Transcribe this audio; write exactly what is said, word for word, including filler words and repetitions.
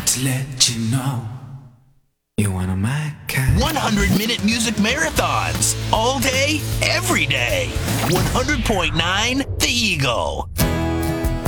to let you know you're one of my kind. one hundred minute music marathons. All day, every day. one hundred point nine The Eagle.